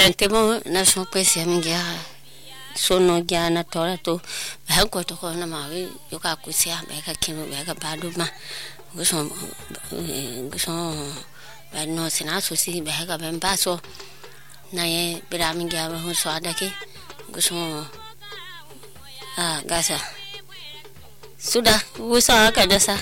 temo na so pese mingia sono jana tora to ba ko to ko na ma yo ka kusia ba ka kinu ba ka badu ma guso ba no sina so si ba ka ben paso na ye bira mingia ba ho so adake guso gasa sudah usaha ka dasa